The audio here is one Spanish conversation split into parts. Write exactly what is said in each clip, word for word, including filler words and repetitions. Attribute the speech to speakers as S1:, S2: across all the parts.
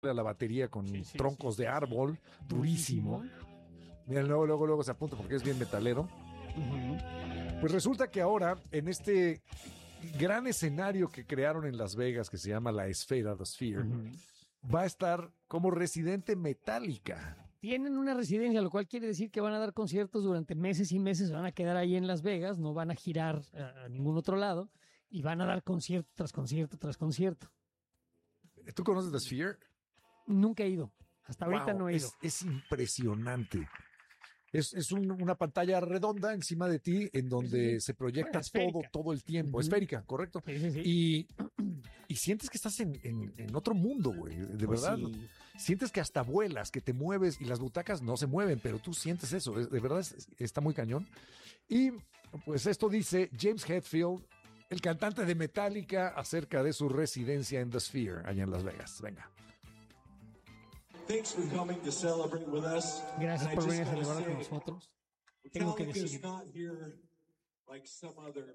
S1: a la batería con
S2: Sí, sí,
S1: troncos
S2: sí,
S1: de árbol, durísimo. Mira, luego, luego, luego se apunta porque es bien metalero.
S2: Ujú.
S1: Pues resulta que ahora, en este gran escenario que crearon en Las Vegas, que se llama la Esfera, The Sphere,
S2: Ujú.
S1: va a estar como residente Metallica.
S2: Tienen una residencia, lo cual quiere decir que van a dar conciertos durante meses y meses, van a quedar ahí en Las Vegas, no van a girar a, a ningún otro lado y van a dar concierto tras concierto tras concierto.
S1: ¿Tú conoces The Sphere?
S2: Nunca he ido, hasta ahorita
S1: Wow,
S2: no he ido.
S1: es, es impresionante. Es, es un- una pantalla redonda encima de ti en donde
S2: Sí, sí.
S1: se proyecta
S2: Bueno, esférica.
S1: todo, todo el tiempo.
S2: Ujú.
S1: Esférica, correcto.
S2: Sí, sí, sí.
S1: Y, y sientes que estás en, en- en otro mundo, güey. De
S2: Pues
S1: verdad.
S2: sí.
S1: Sientes que hasta vuelas, que te mueves y las butacas no se mueven, pero tú sientes eso. Es- de verdad es- está muy cañón. Y pues esto dice James Hetfield, el cantante de Metallica, acerca de su residencia en The Sphere, allá en Las Vegas. Venga.
S3: Thanks for coming to celebrate with us.
S2: Gracias
S3: And I
S2: por
S3: just
S2: venir a
S3: gotta
S2: celebrar con
S3: say,
S2: nosotros. Tengo que
S3: Metallica is
S2: decir
S3: not here like some other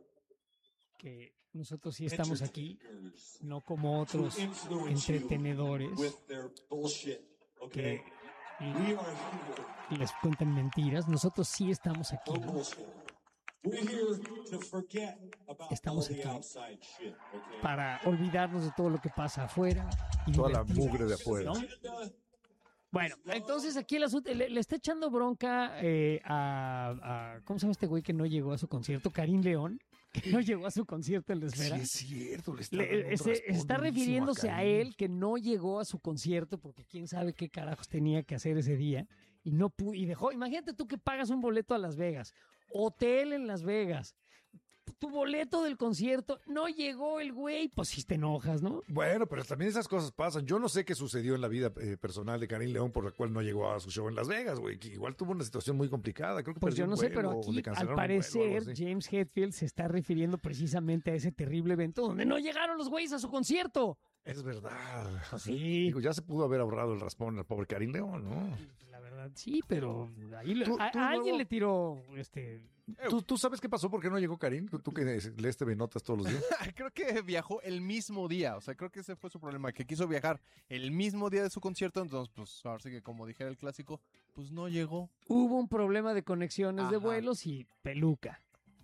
S2: que nosotros sí estamos aquí,
S3: entertainers
S2: no como
S3: to
S2: otros
S3: influence you
S2: entretenedores
S3: with their bullshit. Okay,
S2: que
S3: we are here
S2: les cuentan mentiras. Nosotros sí estamos aquí.
S3: for bullshit. We're here to forget about
S2: Estamos
S3: all the
S2: aquí
S3: outside shit. Okay.
S2: Para olvidarnos de todo lo que pasa afuera. Y
S1: Toda la
S2: divertirnos,
S1: mugre de afuera.
S2: ¿no?
S3: Agenda.
S2: Bueno, entonces aquí el asunto, le, le está echando bronca eh, a, a- ¿cómo se llama este güey que no llegó a su concierto? Karim León, que no llegó a su concierto en la
S1: Sí,
S2: esfera.
S1: es cierto. Le está,
S2: Le-
S1: dando un
S2: eh, se-
S1: raspón
S2: está
S1: durísimo
S2: refiriéndose a
S1: Karim.
S2: él que no llegó a su concierto porque quién sabe qué carajos tenía que hacer ese día y no pudo, y dejó, imagínate tú que pagas un boleto a Las Vegas, hotel en Las Vegas, tu boleto del concierto, no llegó el güey, pues si te enojas, ¿no?
S1: Bueno, pero también esas cosas pasan. Yo no sé qué sucedió en la vida eh, personal de Karim León por la cual no llegó a su show en Las Vegas, güey. Que igual tuvo una situación muy complicada. Creo que
S2: Pues
S1: perdió
S2: yo no
S1: un
S2: sé,
S1: vuelo,
S2: pero
S1: o
S2: aquí
S1: le cancelaron
S2: al
S1: un vuelo,
S2: parecer
S1: algo así.
S2: James Hetfield se está refiriendo precisamente a ese terrible evento donde no llegaron los güeyes a su concierto.
S1: Es verdad.
S2: Pues sí.
S1: Digo, ya se pudo haber ahorrado el raspón al pobre Karim León, ¿no?
S2: La verdad, sí, pero ahí le-
S1: Tú-
S2: a,
S1: tú
S2: a alguien
S1: luego-
S2: le tiró este.
S1: ¿Tú, tú sabes qué pasó? ¿Por qué no llegó Karim? Tú, tú que lees T V Notas todos los días.
S4: Creo que viajó el mismo día, o sea, creo que ese fue su problema, que quiso viajar el mismo día de su concierto, entonces, pues, ahora sí que como dijera el clásico, pues no llegó.
S2: Hubo un problema de conexiones de
S4: Ajá.
S2: vuelos y peluca.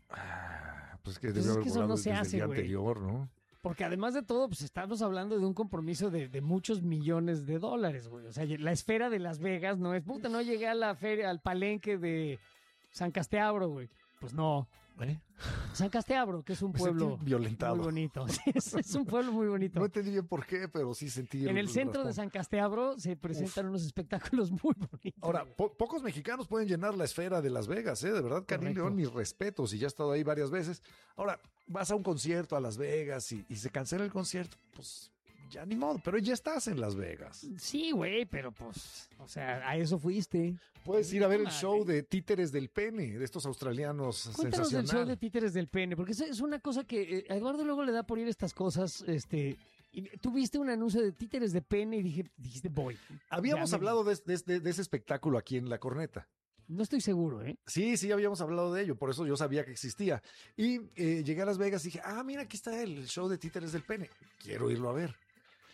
S1: Ah, pues que
S2: Pues
S1: debió
S2: es
S1: haber
S2: que eso
S1: volado
S2: no se
S1: desde
S2: hace,
S1: el día
S2: güey.
S1: anterior, ¿no?
S2: Porque además de todo, pues estamos hablando de un compromiso de, de muchos millones de dólares, güey. O sea, la esfera de Las Vegas no es, puta, no llegué a la feria, al palenque de San Casteabro, güey. Pues no.
S1: ¿Eh?
S2: San Casteabro, que es un
S1: Me
S2: pueblo
S1: sentí violentado.
S2: muy bonito. Sí, es, es un pueblo muy bonito.
S1: No entendí bien por qué, pero sí sentí.
S2: En el centro de
S1: raspón.
S2: San Casteabro se presentan unos espectáculos muy bonitos.
S1: Ahora, po- pocos mexicanos pueden llenar la esfera de Las Vegas, ¿eh? De verdad, Karim
S2: Correcto.
S1: León, mis respetos, y ya he estado ahí varias veces. Ahora, vas a un concierto a Las Vegas y, y se cancela el concierto, pues ya ni modo, pero ya estás en Las Vegas.
S2: Sí, güey, pero pues, o sea, a eso fuiste.
S1: Puedes ir a ver el
S2: Madre.
S1: show de Títeres del Pene, de estos australianos
S2: Cuéntanos del show de
S1: sensacional.
S2: Títeres del Pene, porque eso es una cosa que eh, a Eduardo luego le da por ir a estas cosas, este, y tú viste un anuncio de Títeres de Pene y dije, dijiste, voy.
S1: Habíamos
S2: Ya me-
S1: hablado de, de- de- de ese espectáculo aquí en La Corneta.
S2: No estoy seguro, ¿eh?
S1: Sí, sí, habíamos hablado de ello, por eso yo sabía que existía. Y eh, llegué a Las Vegas y dije, ah, mira, aquí está el show de Títeres del Pene. Quiero irlo a ver.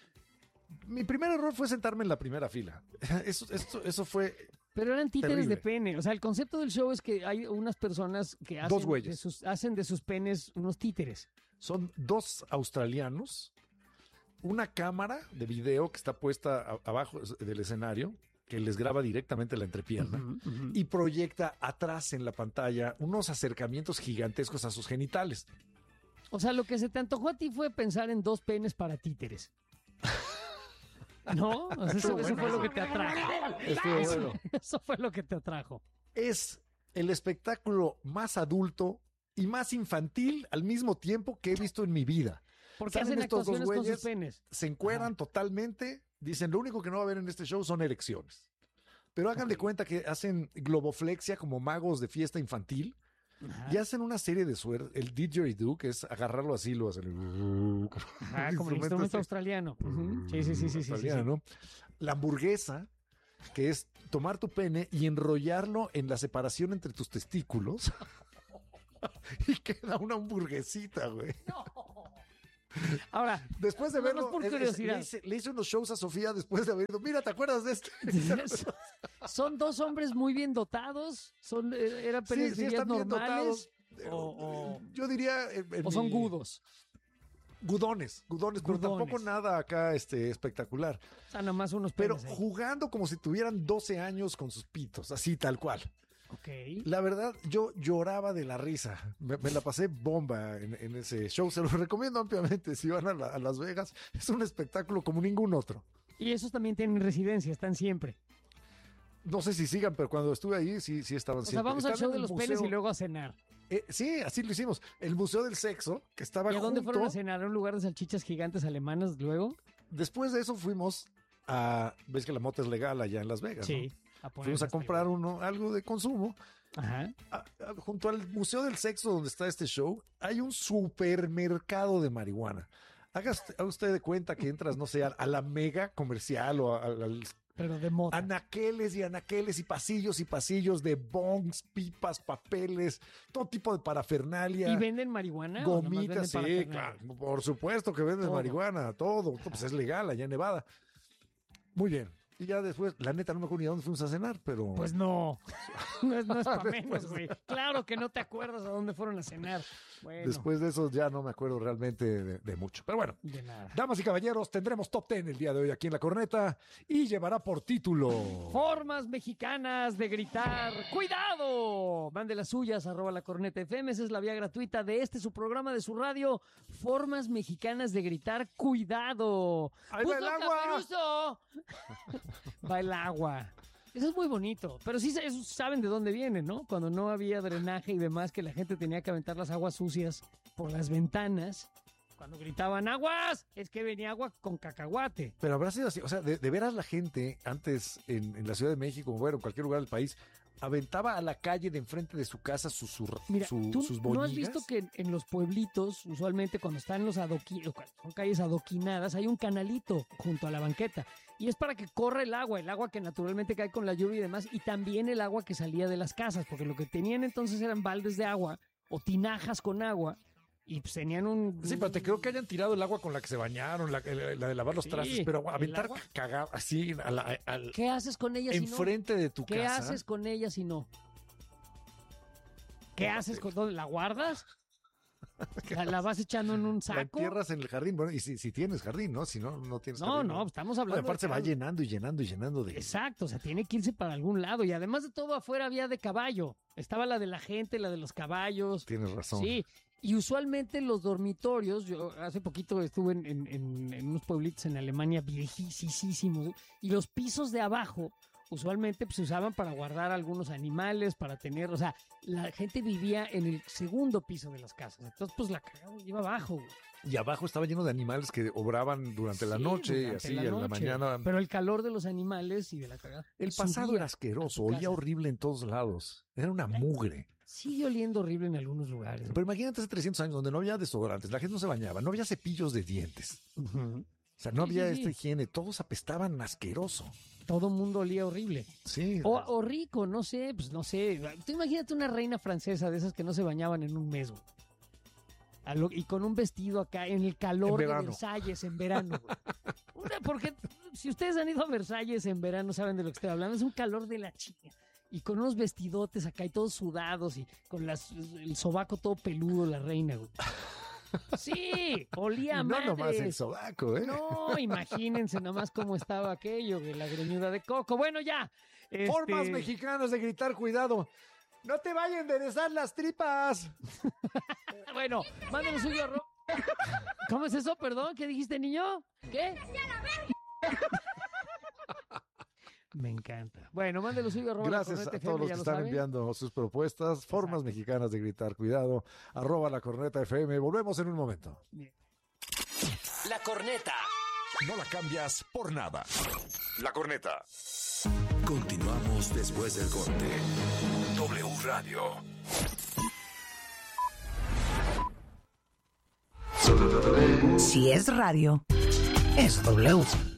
S1: Mi primer error fue sentarme en la primera fila. Eso, eso, eso fue
S2: Pero eran títeres
S1: Terrible.
S2: de pene. O sea, el concepto del show es que hay unas personas que hacen,
S1: Dos güeyes.
S2: de sus, hacen de sus penes unos títeres.
S1: Son dos australianos, una cámara de video que está puesta a- abajo del escenario, que les graba directamente la entrepierna,
S2: Ujú, ujú.
S1: y proyecta atrás en la pantalla unos acercamientos gigantescos a sus genitales.
S2: O sea, lo que se te antojó a ti fue pensar en dos penes para títeres. ¿No? O sea, eso, eso fue lo que te atrajo.
S1: Estuvo bueno.
S2: Eso fue lo que te atrajo.
S1: Es el espectáculo más adulto y más infantil al mismo tiempo que he visto en mi vida.
S2: Porque
S1: Salen
S2: hacen
S1: estos dos
S2: actuaciones con
S1: güeyes,
S2: sus penes.
S1: se encueran totalmente, dicen, lo único que no va a haber en este show son erecciones. Pero hagan de cuenta que hacen globoflexia como magos de fiesta infantil
S2: Ajá.
S1: y hacen una serie de suerte. El didgeridoo, que es agarrarlo así, lo hacen.
S2: Ajá, como el instrumento
S1: ese
S2: australiano. Ujú. Sí, sí, sí, sí, sí, sí, sí.
S1: australiano. La hamburguesa, que es tomar tu pene y enrollarlo en la separación entre tus testículos. Y queda una hamburguesita, güey.
S2: Ahora,
S1: Después de
S2: nada
S1: verlo,
S2: más por
S1: es- es-
S2: curiosidad.
S1: le, hice, le hice unos shows a Sofía después de haber ido. Mira, ¿te acuerdas de este?
S2: son, son dos hombres muy bien dotados, son eh, eran
S1: Sí,
S2: Pérez
S1: sí,
S2: Díaz
S1: están bien
S2: normales
S1: dotados.
S2: o, o-
S1: Yo diría... en- en
S2: o son
S1: mi-
S2: gudos.
S1: Gudones, gudones, pero
S2: Gudones.
S1: tampoco nada acá este, espectacular.
S2: O sea, nada más unos
S1: Pero
S2: penes ahí.
S1: jugando como si tuvieran doce años con sus pitos, así tal cual.
S2: Ok.
S1: La verdad, yo lloraba de la risa. Me, me la pasé bomba en, en ese show. Se lo recomiendo ampliamente si van a, la- a Las Vegas. Es un espectáculo como ningún otro.
S2: Y esos también tienen residencia, están siempre.
S1: No sé si sigan, pero cuando estuve ahí sí, sí estaban
S2: O sea,
S1: siempre.
S2: vamos al
S1: Están
S2: show
S1: en
S2: de
S1: el
S2: los
S1: museo-
S2: penes y luego a cenar.
S1: Eh, sí, así lo hicimos. El Museo del Sexo, que estaba
S2: ¿Y a dónde
S1: junto.
S2: fueron a cenar? ¿A un lugar de salchichas gigantes alemanas luego?
S1: Después de eso fuimos a... ¿Ves que la mota es legal allá en Las Vegas?
S2: Sí.
S1: ¿no?
S2: A poner
S1: Fuimos a
S2: hasta
S1: comprar
S2: el-
S1: uno, algo de consumo.
S2: Ajá.
S1: A- a- junto al Museo del Sexo, donde está este show, hay un supermercado de marihuana. Haga usted, haga usted de cuenta que entras, no sé, a, a la mega comercial o a- a- al
S2: Pero de mota.
S1: anaqueles y anaqueles y pasillos y pasillos de bongs, pipas, papeles, todo tipo de parafernalia.
S2: ¿Y venden marihuana? o nomás
S1: Gomitas,
S2: venden
S1: sí,
S2: parafernalia?
S1: claro, por supuesto que venden
S2: Todo.
S1: marihuana, todo, pues es legal allá en Nevada. Muy bien. Y ya después, la neta, no me acuerdo ni a dónde fuimos a cenar, pero...
S2: Pues no. No es, no es para menos,
S1: Pues-
S2: güey. Claro que no te acuerdas a dónde fueron a cenar. Bueno,
S1: después de eso ya no me acuerdo realmente de, de mucho. Pero bueno,
S2: de nada.
S1: damas y caballeros, tendremos Top diez el día de hoy aquí en La Corneta y llevará por título...
S2: Formas mexicanas de gritar. ¡Cuidado! Mande las suyas, arroba la corneta F M. Esa es la vía gratuita de este, su programa de su radio. Formas mexicanas de gritar. ¡Cuidado!
S1: ¡Ahí va el
S2: ¡Puto
S1: agua!
S2: Caperuso! Va el agua. Eso es muy bonito, pero sí eso saben de dónde viene, ¿no? Cuando no había drenaje y demás, que la gente tenía que aventar las aguas sucias por las ventanas. Cuando gritaban aguas, es que venía agua con cacahuate.
S1: Pero habrá sido así, o sea, de, de veras la gente antes en, en la Ciudad de México, bueno, en cualquier lugar del país, aventaba a la calle de enfrente de su casa sus, su,
S2: Mira,
S1: su-
S2: ¿tú
S1: sus
S2: no has
S1: boñigas.
S2: visto que en, en los pueblitos, usualmente cuando están los adoquines, son calles adoquinadas, hay un canalito junto a la banqueta? Y es para que corra el agua, el agua que naturalmente cae con la lluvia y demás, y también el agua que salía de las casas, porque lo que tenían entonces eran baldes de agua o tinajas con agua, y pues tenían un...
S1: Sí, pero te creo que hayan tirado el agua con la que se bañaron, la, la- la de lavar los
S2: Sí,
S1: trastes, pero
S2: el
S1: aventar
S2: agua.
S1: cagar así a la- al-
S2: ¿Qué haces con ella si no?
S1: enfrente de tu
S2: ¿Qué
S1: casa.
S2: haces con ella si no? ¿Qué haces con dónde? ¿La guardas? ¿La, la vas echando en un
S1: La
S2: saco?
S1: entierras en el jardín, bueno, y si, si tienes jardín, ¿no? Si no, no tienes
S2: No,
S1: jardín.
S2: no, estamos
S1: Bueno,
S2: hablando
S1: aparte se
S2: de
S1: va
S2: cada-
S1: llenando y llenando y llenando de...
S2: Exacto, o sea, tiene que irse para algún lado. Y además de todo, afuera había de caballo. Estaba la de la gente, la de los caballos.
S1: Tienes razón.
S2: Sí, y usualmente los dormitorios, yo hace poquito estuve en, en- en- en unos pueblitos en Alemania viejísimos, y los pisos de abajo usualmente pues, se usaban para guardar algunos animales, para tener, o sea, la gente vivía en el segundo piso de las casas. Entonces, pues la cagada iba abajo, güey.
S1: Y abajo estaba lleno de animales que obraban durante la
S2: Sí,
S1: noche y
S2: durante
S1: así
S2: la
S1: en la
S2: noche.
S1: mañana.
S2: Pero el calor de los animales y de la cagada.
S1: El pasado
S2: subía
S1: era
S2: a
S1: asqueroso,
S2: su
S1: olía
S2: casa.
S1: horrible en todos lados. Era una mugre.
S2: Sigue oliendo horrible en algunos lugares.
S1: Pero imagínate hace trescientos años donde no había desodorantes, la gente no se bañaba, no había cepillos de dientes.
S2: Ujú.
S1: O sea, no
S2: Sí,
S1: había
S2: sí,
S1: esta
S2: sí.
S1: higiene, todos apestaban asqueroso.
S2: Todo mundo olía horrible.
S1: Sí.
S2: O, o rico, no sé, pues no sé. Tú imagínate una reina francesa de esas que no se bañaban en un mes, güey. A lo- y con un vestido acá en el calor
S1: En
S2: de
S1: verano.
S2: Versalles en verano, güey. Una- porque si ustedes han ido a Versalles en verano, saben de lo que estoy hablando. Es un calor de la chica. Y con unos vestidotes acá y todos sudados y con las, el sobaco todo peludo, la reina, güey. Sí, olía
S1: Y
S2: a
S1: no nomás el
S2: madres.
S1: sobaco, ¿eh?
S2: No, imagínense nomás cómo estaba aquello, güey, la greñuda de coco. Bueno, ya.
S1: Formas
S2: este,
S1: mexicanas de gritar, cuidado. ¡No te vayan a enderezar las tripas!
S2: Bueno, mándalo suyo arro- ¿Cómo es eso? Perdón, ¿qué dijiste, niño? ¿Qué? Me encanta. Bueno, mándelo suyo arroba la
S1: Gracias
S2: corneta
S1: a
S2: F M,
S1: todos los
S2: ya
S1: que
S2: lo
S1: están
S2: saben.
S1: enviando sus propuestas. Formas
S2: Exacto.
S1: mexicanas de gritar, cuidado. Arroba la corneta F M. Volvemos en un momento.
S5: La corneta.
S6: No la cambias por nada. La corneta.
S7: Continuamos después del corte.
S6: W Radio.
S8: Si es radio, es W.